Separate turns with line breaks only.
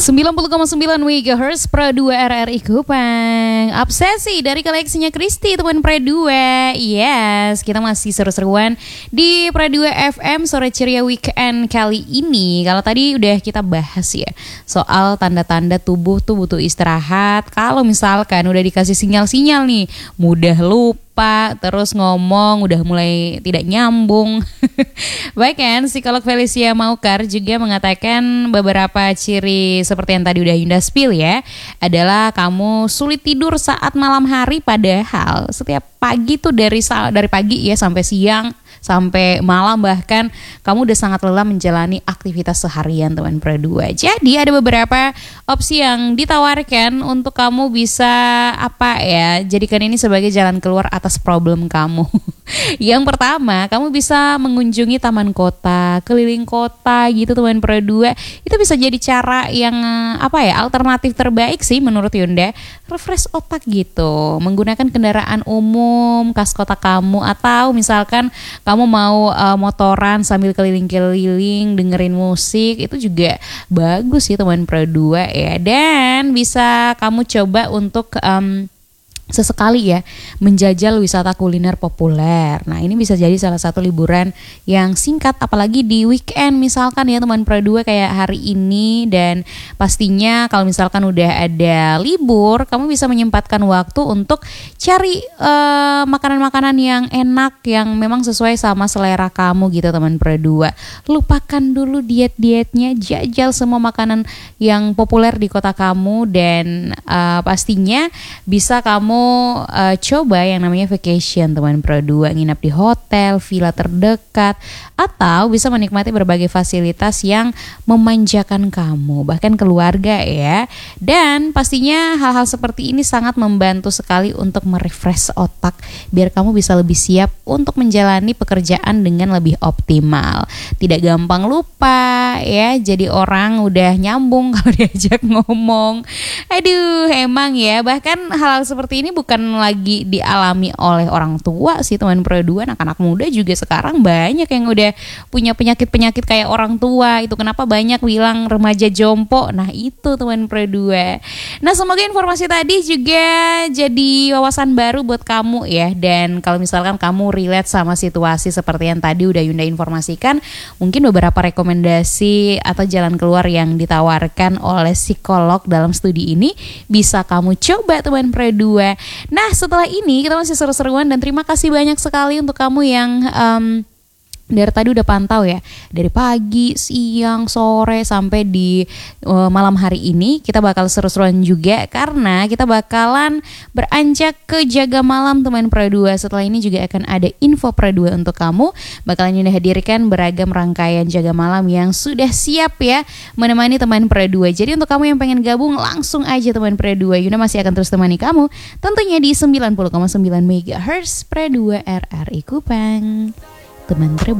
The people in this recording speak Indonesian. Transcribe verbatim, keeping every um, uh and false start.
sembilan puluh koma sembilan megahertz Pro dua R R I Kupang. Obsesi dari koleksinya Kristi teman Pro dua. Yes, kita masih seru-seruan di Pro dua F M sore ceria weekend kali ini. Kalau tadi udah kita bahas ya soal tanda-tanda tubuh tuh butuh istirahat. Kalau misalkan udah dikasih sinyal-sinyal nih, mudah lupa, terus ngomong udah mulai tidak nyambung. Baik kan, psikolog Felicia Maukar juga mengatakan beberapa ciri seperti yang tadi udah Yunda spill ya, adalah kamu sulit tidur saat malam hari, padahal setiap pagi tuh dari dari pagi ya sampai siang sampai malam bahkan kamu udah sangat lelah menjalani aktivitas seharian teman Pro dua. Jadi ada beberapa opsi yang ditawarkan untuk kamu bisa apa ya, jadikan ini sebagai jalan keluar atas problem kamu. Yang pertama, kamu bisa mengunjungi taman kota, keliling kota gitu teman Pro dua. Itu bisa jadi cara yang apa ya, alternatif terbaik sih menurut Yunda. Refresh otak gitu, menggunakan kendaraan umum khas kota kamu, atau misalkan kamu mau uh, motoran sambil keliling-keliling dengerin musik, itu juga bagus sih teman Pro dua ya. Dan bisa kamu coba untuk um, sesekali ya menjajal wisata kuliner populer. Nah ini bisa jadi salah satu liburan yang singkat, apalagi di weekend misalkan ya teman Pro dua kayak hari ini. Dan pastinya kalau misalkan udah ada libur, kamu bisa menyempatkan waktu untuk cari uh, makanan-makanan yang enak, yang memang sesuai sama selera kamu gitu teman Pro dua. Lupakan dulu diet-dietnya, jajal semua makanan yang populer di kota kamu. Dan uh, pastinya bisa kamu Uh, coba yang namanya vacation teman Pro dua, nginap di hotel, villa terdekat, atau bisa menikmati berbagai fasilitas yang memanjakan kamu, bahkan keluarga ya. Dan pastinya hal-hal seperti ini sangat membantu sekali untuk merefresh otak, biar kamu bisa lebih siap untuk menjalani pekerjaan dengan lebih optimal. Tidak gampang lupa ya, jadi orang udah nyambung kalau diajak ngomong. Aduh emang ya, bahkan hal-hal seperti ini bukan lagi dialami oleh orang tua sih teman Pro dua, anak-anak muda juga sekarang banyak yang udah punya penyakit-penyakit kayak orang tua. Itu kenapa banyak bilang remaja jompo. Nah itu teman Pro dua. Nah semoga informasi tadi juga jadi wawasan baru buat kamu ya. Dan kalau misalkan kamu relate sama situasi seperti yang tadi udah Yunda informasikan, mungkin beberapa rekomendasi atau jalan keluar yang ditawarkan oleh psikolog dalam studi ini bisa kamu coba teman Pro dua. Nah setelah ini kita masih seru-seruan, dan terima kasih banyak sekali untuk kamu yang um, dari tadi udah pantau ya, dari pagi, siang, sore sampai di uh, malam hari ini. Kita bakal seru-seruan juga karena kita bakalan beranjak ke jaga malam teman Pro dua. Setelah ini juga akan ada info Pro dua untuk kamu. Bakalan Yunda hadirkan beragam rangkaian jaga malam yang sudah siap ya menemani teman Pro dua. Jadi untuk kamu yang pengen gabung, langsung aja teman Pro dua. Yunda masih akan terus temani kamu tentunya di sembilan puluh koma sembilan megahertz Pro dua R R I Kupang. Teman terbaik.